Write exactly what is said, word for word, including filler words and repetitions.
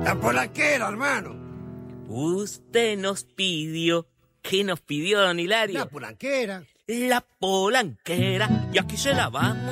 La polanquera, hermano. Usted nos pidió. ¿Qué nos pidió, don Hilario? La polanquera. La polanquera. Y aquí se la vamos.